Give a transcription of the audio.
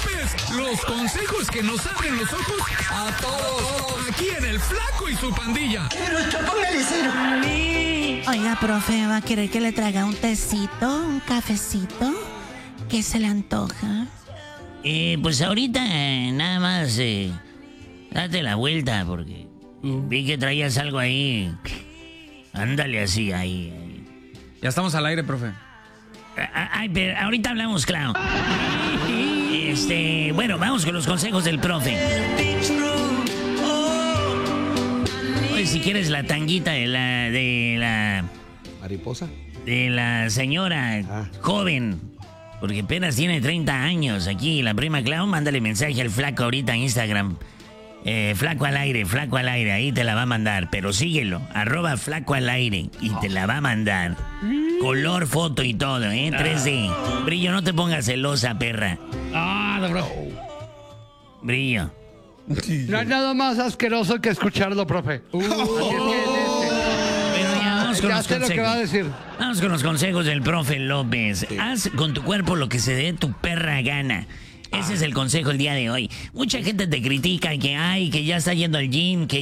López. Los consejos que nos abren los ojos a todos. Aquí en El Flaco y su pandilla. Pero póngale cero. Oiga, profe, ¿va a querer que le traiga un tecito, un cafecito? ¿Qué se le antoja? Pues ahorita nada más date la vuelta porque vi que traías algo ahí. Ándale así, ahí. Ya estamos al aire, profe. Ay, pero ahorita hablamos, claro. Bueno, vamos con los consejos del profe. Oye, si quieres la tanguita de la ¿Mariposa? de la señora joven, porque apenas tiene 30 años aquí, la prima Clau, mándale mensaje al flaco ahorita en Instagram. Flaco al aire, ahí te la va a mandar, pero síguelo, @flaco al aire, y te la va a mandar. Color, foto y todo, 3D. Brillo, no te pongas celosa, perra. No, profe. Brillo. No hay nada más asqueroso que escucharlo, profe. Pero ya vamos con Ya los sé lo que va a consejos. decir. Vamos con los consejos del profe López. Haz con tu cuerpo lo que se dé tu perra gana. Ese es el consejo el día de hoy. Mucha gente te critica que ya está yendo al gym, que